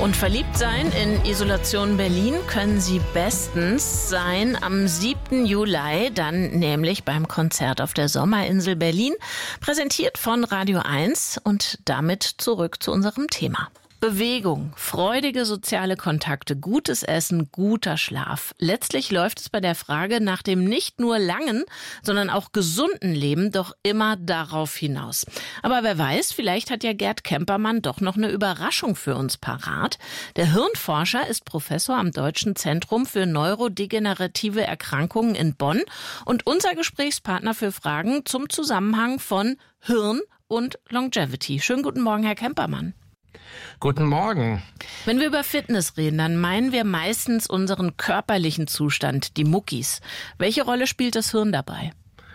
Und verliebt sein in Isolation Berlin können Sie bestens sein am 7. Juli, dann nämlich beim Konzert auf der Sommerinsel Berlin, präsentiert von Radio 1 und damit zurück zu unserem Thema. Bewegung, freudige soziale Kontakte, gutes Essen, guter Schlaf. Letztlich läuft es bei der Frage nach dem nicht nur langen, sondern auch gesunden Leben doch immer darauf hinaus. Aber wer weiß, vielleicht hat ja Gerd Kempermann doch noch eine Überraschung für uns parat. Der Hirnforscher ist Professor am Deutschen Zentrum für neurodegenerative Erkrankungen in Bonn und unser Gesprächspartner für Fragen zum Zusammenhang von Hirn und Longevity. Schönen guten Morgen, Herr Kempermann. Guten Morgen. Wenn wir über Fitness reden, dann meinen wir meistens unseren körperlichen Zustand, die Muckis. Welche Rolle spielt das Hirn dabei?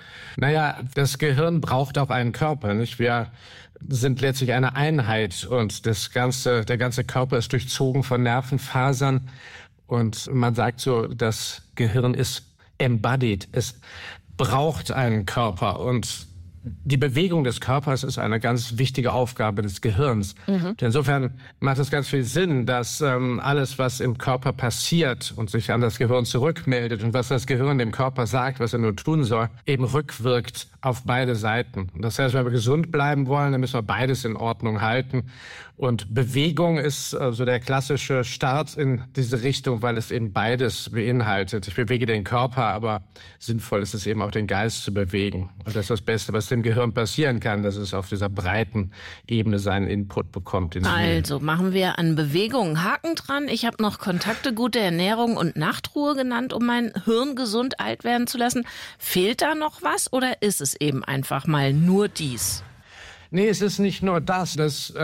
Naja, das Gehirn braucht auch einen Körper, nicht? Wir sind letztlich eine Einheit und der ganze Körper ist durchzogen von Nervenfasern und man sagt so, das Gehirn ist embodied. Es braucht einen Körper und die Bewegung des Körpers ist eine ganz wichtige Aufgabe des Gehirns. Insofern macht es ganz viel Sinn, dass alles, was im Körper passiert und sich an das Gehirn zurückmeldet und was das Gehirn dem Körper sagt, was er nur tun soll, eben rückwirkt auf beide Seiten. Das heißt, wenn wir gesund bleiben wollen, dann müssen wir beides in Ordnung halten. Und Bewegung ist so der klassische Start in diese Richtung, weil es eben beides beinhaltet. Ich bewege den Körper, aber sinnvoll ist es eben auch den Geist zu bewegen. Und das ist das Beste, was dem Gehirn passieren kann, dass es auf dieser breiten Ebene seinen Input bekommt. Also machen wir an Bewegung Haken dran. Ich habe noch Kontakte, gute Ernährung und Nachtruhe genannt, um mein Hirn gesund alt werden zu lassen. Fehlt da noch was oder ist es eben einfach mal nur dies? Nee, es ist nicht nur das. Das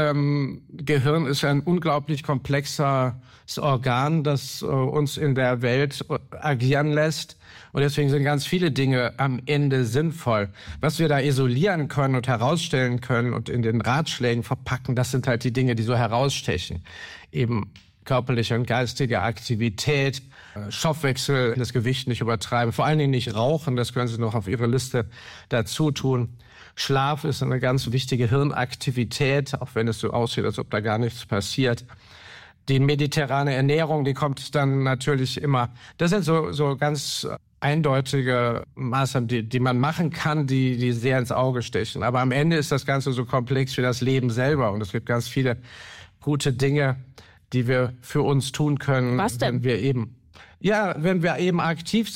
Gehirn ist ein unglaublich komplexes Organ, das uns in der Welt agieren lässt. Und deswegen sind ganz viele Dinge am Ende sinnvoll. Was wir da isolieren können und herausstellen können und in den Ratschlägen verpacken, das sind halt die Dinge, die so herausstechen. Eben körperliche und geistige Aktivität, Stoffwechsel, das Gewicht nicht übertreiben, vor allen Dingen nicht rauchen, das können Sie noch auf Ihre Liste dazu tun. Schlaf ist eine ganz wichtige Hirnaktivität, auch wenn es so aussieht, als ob da gar nichts passiert. Die mediterrane Ernährung, die kommt dann natürlich immer. Das sind so ganz eindeutige Maßnahmen, die man machen kann, die sehr ins Auge stechen. Aber am Ende ist das Ganze so komplex wie das Leben selber. Und es gibt ganz viele gute Dinge, die wir für uns tun können. Was denn? Wenn wir eben aktiv